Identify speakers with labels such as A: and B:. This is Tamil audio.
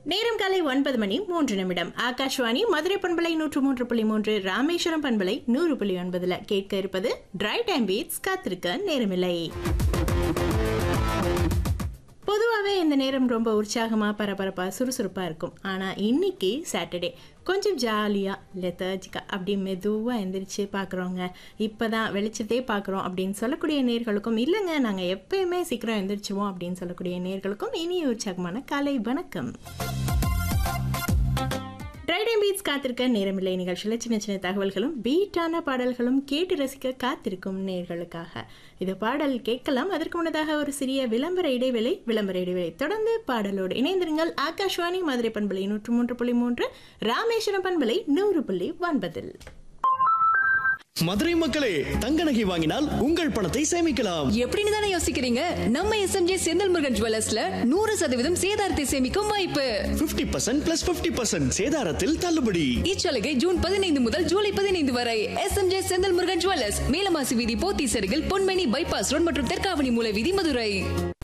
A: நேரம் காலை 9:03 ஆகாஷ்வாணி மதுரை பண்பலை 103.3 ராமேஸ்வரம் பண்பலை 100.9 கேட்க இருப்பது டிரை டைம் பீட்ஸ். காத்திருக்க நேரமில்லை. பொதுவாகவே இந்த நேரம் ரொம்ப உற்சாகமாக பரபரப்பாக சுறுசுறுப்பாக இருக்கும். ஆனால் இன்னைக்கு சாட்டர்டே கொஞ்சம் ஜாலியாக லெத்தர்ஜிக்காக அப்படி மெதுவாக எந்திரிச்சு பார்க்குறோங்க. இப்போ தான் வெளிச்சத்தே பார்க்குறோம் அப்படின்னு சொல்லக்கூடிய நேர்களுக்கும், இல்லைங்க நாங்கள் எப்பயுமே சீக்கிரம் எந்திரிச்சுவோம் அப்படின்னு சொல்லக்கூடிய நேர்களுக்கும் இனிய உற்சாகமான காலை வணக்கம். டிரை டைம் பீட்ஸ் காத்திருக்க நேரமில்லை நிகழ்ச்சியில் சின்ன சின்ன தகவல்களும் பீட்டான பாடல்களும் கேட்டு ரசிக்க காத்திருக்கும் நேர்களுக்காக இது பாடல் கேட்கலாம். அதற்கு முன்னதாக ஒரு சிறிய விளம்பர இடைவேளை தொடர்ந்து பாடலோடு இணைந்திருங்கள். ஆகாஷ்வாணி மதுரை பண்பலை 103.3 ராமேஸ்வரம் பண்பலை 100.9.
B: மதுரை மக்களே, தங்க நகை வாங்கினால் உங்கள் பணத்தை சேமிக்கலாம்.
C: எப்படின்னு தானே யோசிக்கிறீங்க? நம்ம எஸ்எம்ஜே செந்தில் முருகன் ஜுவல்லர்ஸ்ல 100% சேதாரத்தை சேமிக்கும் வாய்ப்பு.
B: 50% + 50% சேதாரத்தில் தள்ளுபடி.
C: இச்சலுகை ஜூன் 15 முதல் ஜூலை 15 வரை. எஸ்எம்ஜே செந்தில் முருகன் ஜுவல்லர்ஸ், மேலமாசி வீதி, போத்தீஸ் அருகில், பொன்மேனி பைபாஸ் ரோட் மற்றும் தெற்காவணி மூல வீதி, மதுரை.